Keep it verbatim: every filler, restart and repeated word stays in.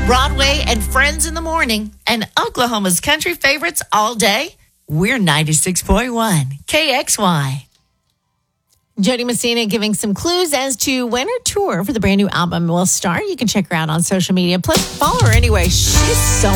Broadway and Friends in the morning, and Oklahoma's country favorites all day. We're ninety-six point one K X Y. Jody Messina giving some clues as to when her tour for the brand new album will start. You can check her out on social media. Plus, follow her anyway. She's so